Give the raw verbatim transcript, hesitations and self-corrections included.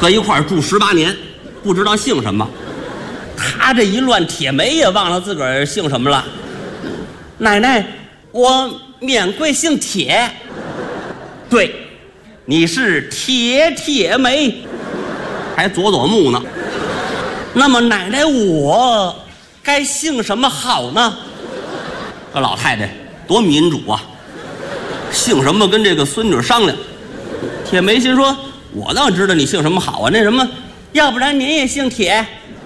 搁一块儿住十八年，不知道姓什么。他这一乱，铁梅也忘了自个儿姓什么了。奶奶，我免贵姓铁。对，你是铁铁梅，还左左木呢。那么奶奶我该姓什么好呢？这老太太多民主啊，姓什么跟这个孙女商量。铁梅心说，我倒知道你姓什么好啊，那什么，要不然您也姓铁，